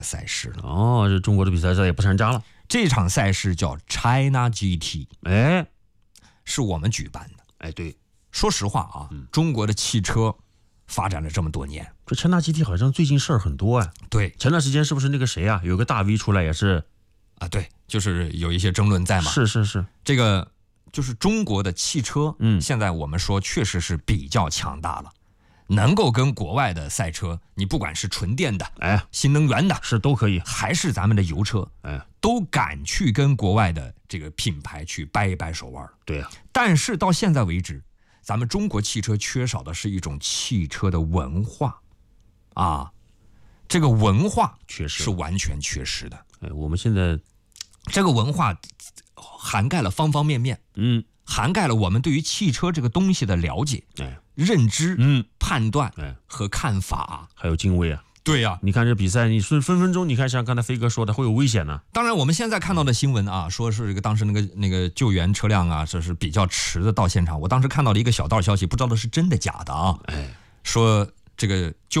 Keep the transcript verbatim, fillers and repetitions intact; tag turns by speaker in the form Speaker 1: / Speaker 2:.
Speaker 1: 赛事了。
Speaker 2: 哦，这中国的比赛再也不参加了。
Speaker 1: 这场赛事叫 China G T，
Speaker 2: 哎，
Speaker 1: 是我们举办的。
Speaker 2: 哎，对，
Speaker 1: 说实话啊，嗯、中国的汽车发展了这么多年，
Speaker 2: 这 China G T 好像最近事儿很多哎。
Speaker 1: 对，
Speaker 2: 前段时间是不是那个谁啊，有个大 V 出来也是
Speaker 1: 啊？对，就是有一些争论在嘛。
Speaker 2: 是是是，
Speaker 1: 这个就是中国的汽车，
Speaker 2: 嗯，
Speaker 1: 现在我们说确实是比较强大了。能够跟国外的赛车，你不管是纯电的，
Speaker 2: 哎，
Speaker 1: 新能源的，
Speaker 2: 是都可以，
Speaker 1: 还是咱们的油车，
Speaker 2: 哎，
Speaker 1: 都敢去跟国外的这个品牌去掰一掰手腕。
Speaker 2: 对呀、啊，
Speaker 1: 但是到现在为止，咱们中国汽车缺少的是一种汽车的文化，啊，这个文化
Speaker 2: 确实
Speaker 1: 是完全缺失的。
Speaker 2: 哎，我们现在
Speaker 1: 这个文化涵盖了方方面面，
Speaker 2: 嗯。
Speaker 1: 涵盖了我们对于汽车这个东西的了解、
Speaker 2: 哎、
Speaker 1: 认知、
Speaker 2: 嗯、
Speaker 1: 判断
Speaker 2: 哎
Speaker 1: 和看法，
Speaker 2: 还有敬畏啊。
Speaker 1: 对呀、啊，
Speaker 2: 你看这比赛，你分分分钟，你看像刚才飞哥说的，会有危险呢、啊。
Speaker 1: 当然，我们现在看到的新闻啊，说是这个当时那个那个救援车辆啊，这是比较迟的到现场。我当时看到了一个小道消息，不知道的是真的假的啊。
Speaker 2: 哎，
Speaker 1: 说这个救